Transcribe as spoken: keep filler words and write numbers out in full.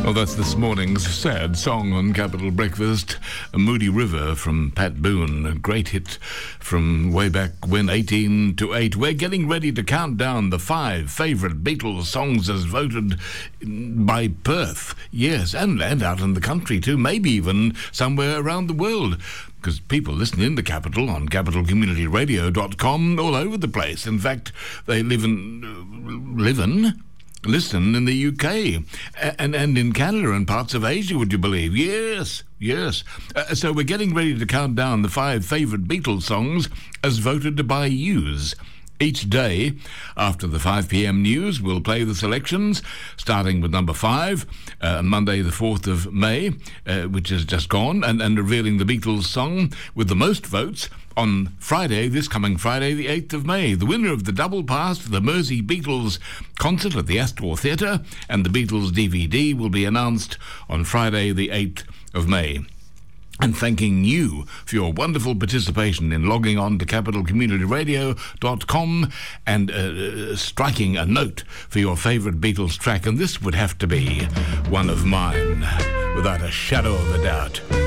Well, that's this morning's sad song on Capital Breakfast, A Moody River from Pat Boone, a great hit from way back when, eighteen to eight. We're getting ready to count down the five favourite Beatles songs as voted by Perth. Yes, and, and out in the country too, maybe even somewhere around the world. Because people listen in the Capital on capital community radio dot com all over the place. In fact, they live in... Uh, live in... Listen in the U K and, and in Canada and parts of Asia, would you believe? Yes, yes. Uh, so we're getting ready to count down the five favourite Beatles songs as voted by yous. Each day, after the five p.m. news, we'll play the selections, starting with number five, uh, Monday the fourth of May, uh, which has just gone, and, and revealing the Beatles song with the most votes on Friday, this coming Friday, the eighth of May. The winner of the double pass to the Mersey Beatles concert at the Astor Theatre and the Beatles D V D will be announced on Friday, the eighth of May. And thanking you for your wonderful participation in logging on to capital community radio dot com and uh, striking a note for your favourite Beatles track. And this would have to be one of mine, without a shadow of a doubt.